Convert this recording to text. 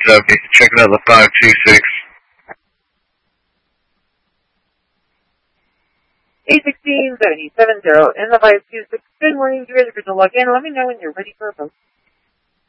570. Checking out the 526. 816-7070 in the 526. Good morning, you guys are going to log in. Let me know when you're ready for a vote.